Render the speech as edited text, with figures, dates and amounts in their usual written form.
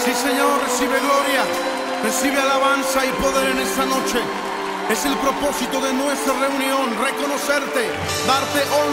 Sí, Señor, recibe gloria, recibe alabanza y poder en esta noche. Es el propósito de nuestra reunión, reconocerte, darte honra.